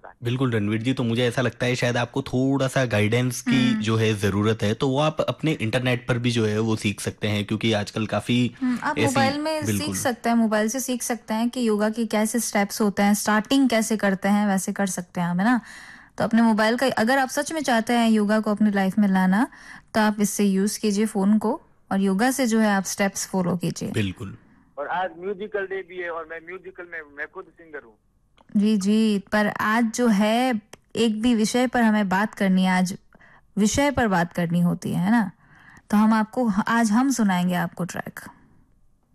होता है। बिल्कुल रणवीर जी, तो मुझे ऐसा लगता है शायद आपको थोड़ा सा गाइडेंस की जो है ज़रूरत है, तो वो आप अपने इंटरनेट पर भी जो है वो सीख सकते हैं, क्योंकि आजकल काफ़ी आप ऐसी। मोबाइल में सीख बिल्कुल सकते हैं, मोबाइल से सीख सकते हैं कि योगा के कैसे स्टेप्स होते हैं, स्टार्टिंग कैसे करते हैं, वैसे कर सकते हैं हम, है ना। तो अपने मोबाइल का, अगर आप सच में चाहते हैं योगा को अपनी लाइफ में लाना, तो आप इससे यूज कीजिए फोन को, और योगा से जो है आप स्टेप्स फॉलो कीजिए। बिल्कुल। और आज म्यूजिकल डे भी है, और मैं म्यूजिकल में मैं खुद सिंगर हूँ। जी जी, पर आज जो है एक भी विषय पर हमें बात करनी है, आज विषय पर बात करनी होती है ना। तो हम आपको, आज हम सुनाएंगे आपको ट्रैक।